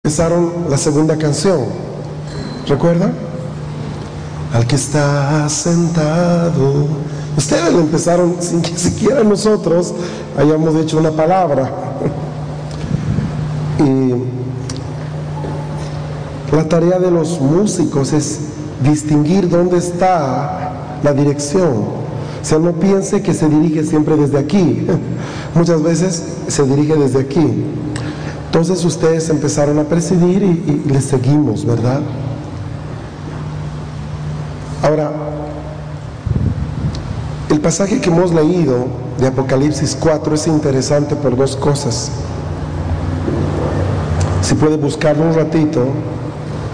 Empezaron la segunda canción, ¿recuerdan? Al que está sentado. Ustedes lo empezaron sin que siquiera nosotros hayamos dicho una palabra. Y la tarea de los músicos es distinguir dónde está la dirección. O sea, no piense que se dirige siempre desde aquí. Muchas veces se dirige desde aquí. Entonces ustedes empezaron a presidir y les seguimos, ¿verdad? Ahora, el pasaje que hemos leído de Apocalipsis 4 es interesante por dos cosas. Si puede buscarlo un ratito.